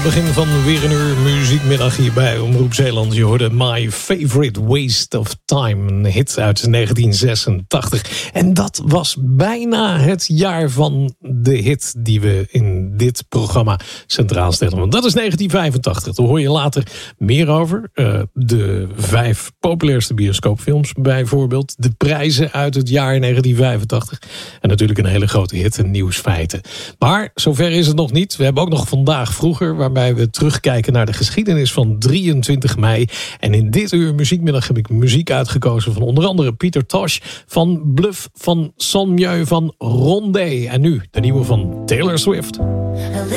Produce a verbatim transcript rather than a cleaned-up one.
begin van weer een uur muziekmiddag hier bij Omroep Zeeland. Je hoorde My Favorite Waste of Time, een hit uit negentien zesentachtig. En dat was bijna het jaar van de hit die we in dit programma centraal stellen. Want dat is negentien vijfentachtig. Daar hoor je later meer over. Uh, de vijf populairste bioscoopfilms bijvoorbeeld. De prijzen uit het jaar negentien vijfentachtig. En natuurlijk een hele grote hit en nieuwsfeiten. Maar zover is het nog niet. We hebben ook nog vandaag vroeger, waarbij we terugkijken naar de geschiedenis van drieëntwintig mei. En in dit uur muziekmiddag heb ik muziek uitgekozen van onder andere Pieter Tosh, van Bluff, van Son Mieu, van Rondé. En nu de nieuwe van Taylor Swift.